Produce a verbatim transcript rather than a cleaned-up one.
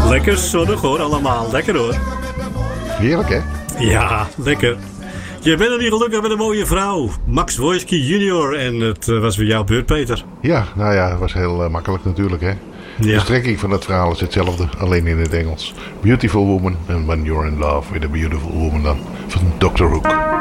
Lekker zonnig hoor, allemaal. Lekker hoor. Heerlijk, hè? Ja, lekker. Je bent nog niet gelukkig met een mooie vrouw. Max Wojcicki junior En het uh, was weer jouw beurt, Peter. Ja, nou ja, het was heel uh, makkelijk natuurlijk, hè? Ja. De strekking van het verhaal is hetzelfde, alleen in het Engels. Beautiful Woman and When You're in Love with a Beautiful Woman dan van doctor Hook.